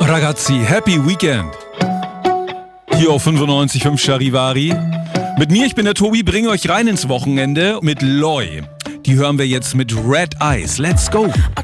Ragazzi, Happy Weekend. Hier auf 95.5 Charivari. Mit mir, ich bin der Tobi, bringe euch rein ins Wochenende mit Loy. Die hören wir jetzt mit Red Eyes. Let's go. I